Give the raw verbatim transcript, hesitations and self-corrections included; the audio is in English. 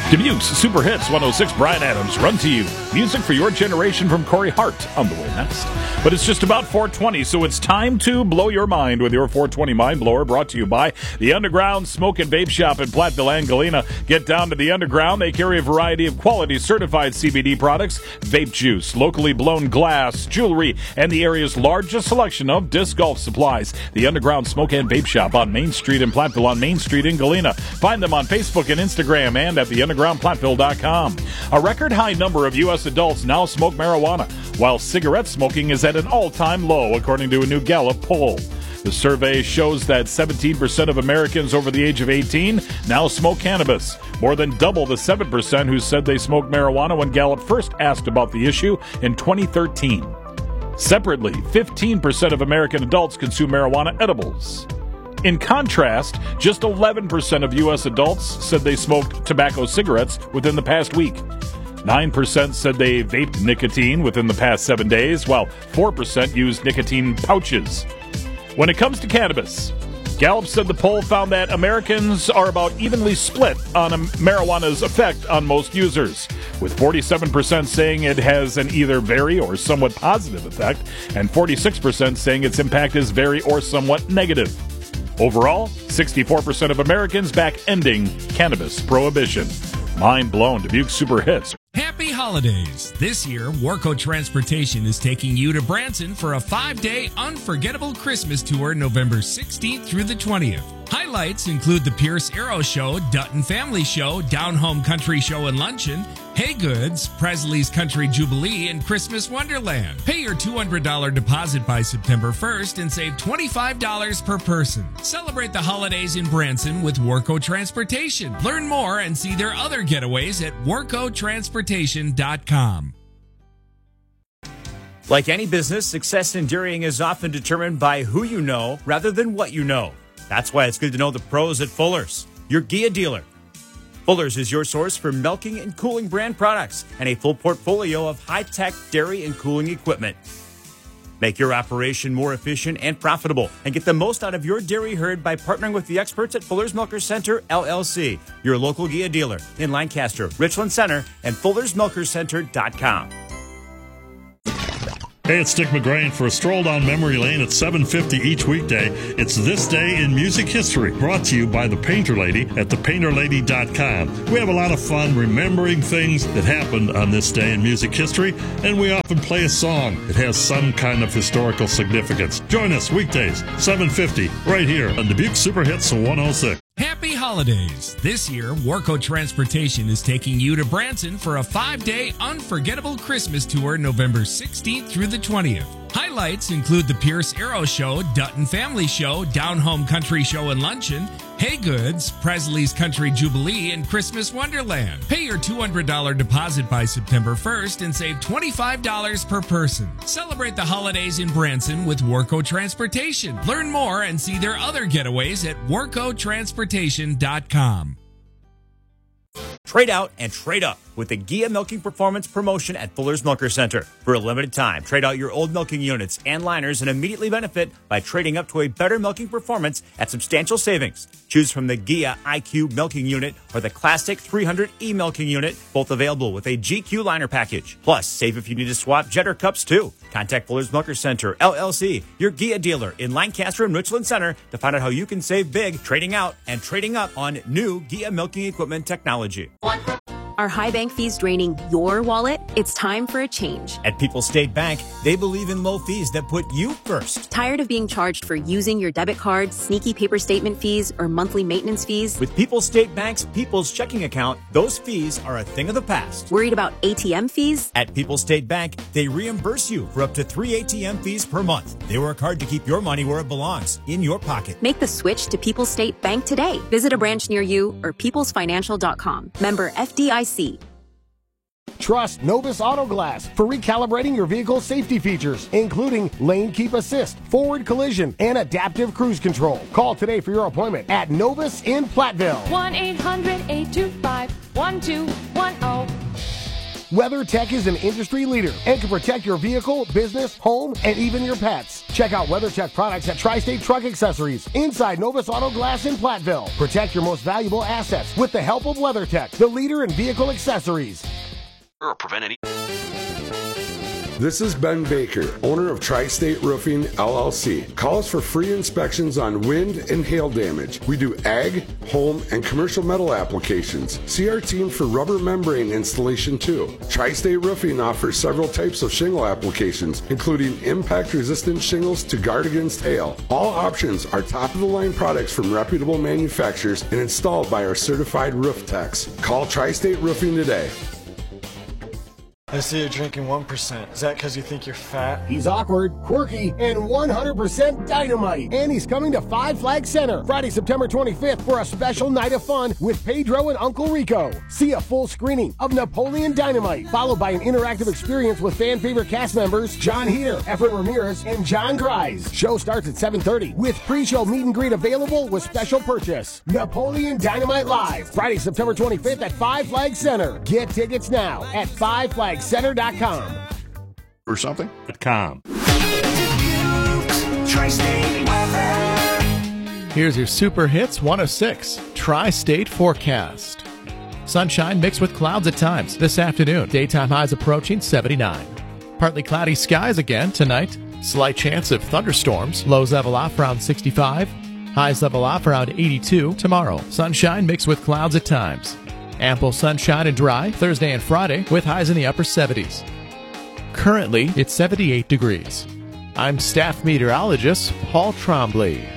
Dubuque's Super Hits one oh six, Brian Adams, run to you. Music for your generation from Corey Hart on the way next. But it's just about four twenty, so it's time to blow your mind with your four twenty Mind Blower, brought to you by the Underground Smoke and Vape Shop in Platteville and Galena. Get down to the Underground. They carry a variety of quality certified C B D products, vape juice, locally blown glass, jewelry, and the area's largest selection of disc golf supplies. The Underground Smoke and Vape Shop on Main Street in Platteville, on Main Street in Galena. Find them on Facebook and Instagram and at the underground platteville dot com. A record high number of U S adults now smoke marijuana, while cigarette smoking is at an all-time low, according to a new Gallup poll. The survey shows that seventeen percent of Americans over the age of eighteen now smoke cannabis, more than double the seven percent who said they smoked marijuana when Gallup first asked about the issue in twenty thirteen. Separately, fifteen percent of American adults consume marijuana edibles. In contrast, just eleven percent of U S adults said they smoked tobacco cigarettes within the past week. nine percent said they vaped nicotine within the past seven days, while four percent used nicotine pouches. When it comes to cannabis, Gallup said the poll found that Americans are about evenly split on marijuana's effect on most users, with forty-seven percent saying it has an either very or somewhat positive effect, and forty-six percent saying its impact is very or somewhat negative. Overall, sixty-four percent of Americans back ending cannabis prohibition. Mind blown. Dubuque Super Hits. Happy holidays! This year, Warco Transportation is taking you to Branson for a five-day unforgettable Christmas tour November sixteenth through the twentieth. Highlights include the Pierce Aero Show, Dutton Family Show, Down Home Country Show and Luncheon, Hay Goods, Presley's Country Jubilee, and Christmas Wonderland. Pay your two hundred dollars deposit by September first and save twenty-five dollars per person. Celebrate the holidays in Branson with Warco Transportation. Learn more and see their other getaways at warco transportation dot com. Like any business, success in dairying is often determined by who you know rather than what you know. That's why it's good to know the pros at Fuller's, your G I A dealer. Fuller's is your source for milking and cooling brand products and a full portfolio of high-tech dairy and cooling equipment. Make your operation more efficient and profitable and get the most out of your dairy herd by partnering with the experts at Fuller's Milker Center, L L C, your local G I A dealer in Lancaster, Richland Center, and fullers milker center dot com. Hey, it's Dick McGrain for a stroll down memory lane at seven fifty each weekday. It's This Day in Music History, brought to you by The Painter Lady at the painter lady dot com. We have a lot of fun remembering things that happened on this day in music history, and we often play a song that has some kind of historical significance. Join us weekdays, seven fifty, right here on Dubuque Super Hits one oh six. Happy holidays! This year, Warco Transportation is taking you to Branson for a five-day unforgettable Christmas tour November sixteenth through the twentieth. Highlights include the Pierce Aero Show, Dutton Family Show, Down Home Country Show and Luncheon, Hay Goods, Presley's Country Jubilee, and Christmas Wonderland. Pay your two hundred dollars deposit by September first and save twenty-five dollars per person. Celebrate the holidays in Branson with Warco Transportation. Learn more and see their other getaways at warco transportation dot com. Trade out and trade up with the G I A Milking Performance promotion at Fuller's Milker Center. For a limited time, trade out your old milking units and liners and immediately benefit by trading up to a better milking performance at substantial savings. Choose from the G I A I Q milking unit or the classic three hundred E milking unit, both available with a G Q liner package. Plus, save if you need to swap jetter cups too. Contact Fuller's Milker Center, L L C, your G I A dealer in Lancaster and Richland Center to find out how you can save big trading out and trading up on new G I A milking equipment technology. Are high bank fees draining your wallet? It's time for a change. At People's State Bank, they believe in low fees that put you first. Tired of being charged for using your debit card, sneaky paper statement fees, or monthly maintenance fees? With People's State Bank's People's Checking Account, those fees are a thing of the past. Worried about A T M fees? At People's State Bank, they reimburse you for up to three A T M fees per month. They work hard to keep your money where it belongs, in your pocket. Make the switch to People's State Bank today. Visit a branch near you or peoples financial dot com. Member F D I C. Trust Novus Auto Glass for recalibrating your vehicle's safety features, including lane keep assist, forward collision, and adaptive cruise control. Call today for your appointment at Novus in Platteville. one eight hundred eight two five one two one zero. WeatherTech is an industry leader and can protect your vehicle, business, home, and even your pets. Check out WeatherTech products at Tri-State Truck Accessories inside Novus Auto Glass in Platteville. Protect your most valuable assets with the help of WeatherTech, the leader in vehicle accessories. Or prevent any. This is Ben Baker, owner of Tri-State Roofing, L L C. Call us for free inspections on wind and hail damage. We do ag, home, and commercial metal applications. See our team for rubber membrane installation too. Tri-State Roofing offers several types of shingle applications, including impact-resistant shingles to guard against hail. All options are top-of-the-line products from reputable manufacturers and installed by our certified roof techs. Call Tri-State Roofing today. I see you're drinking one percent. Is that because you think you're fat? He's awkward, quirky, and one hundred percent dynamite. And he's coming to Five Flag Center Friday, September twenty-fifth for a special night of fun with Pedro and Uncle Rico. See a full screening of Napoleon Dynamite, followed by an interactive experience with fan favorite cast members John Heater, Efren Ramirez, and John Grise. Show starts at seven thirty with pre-show meet and greet available with special purchase. Napoleon Dynamite Live, Friday, September twenty-fifth at Five Flag Center. Get tickets now at five flag center dot com. Or something? .com. Here's your Super Hits one oh six Tri-State Forecast. Sunshine mixed with clouds at times this afternoon. Daytime highs approaching seventy-nine. Partly cloudy skies again tonight. Slight chance of thunderstorms. Lows level off around sixty-five. Highs level off around eighty-two tomorrow. Sunshine mixed with clouds at times. Ample sunshine and dry Thursday and Friday with highs in the upper seventies. Currently, it's seventy-eight degrees. I'm staff meteorologist Paul Trombley.